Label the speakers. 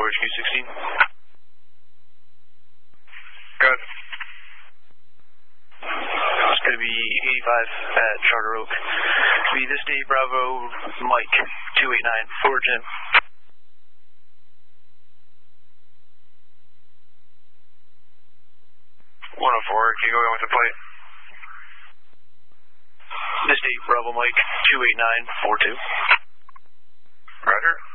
Speaker 1: HQ 16.
Speaker 2: Good.
Speaker 1: It's going to be 85 at Charter Oak. It's going to be this day, Bravo, Mike, 289, for Jim.
Speaker 2: 104, can you go in with the plate?
Speaker 1: This day, Bravo, Mike, 289, 42.
Speaker 2: Roger.